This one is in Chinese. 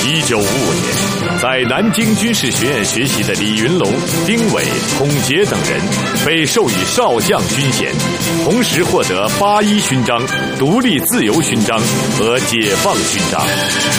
1955年，在南京军事学院学习的李云龙、丁伟、孔杰等人被授予少将军衔，同时获得8·1勋章、独立自由勋章和解放勋章。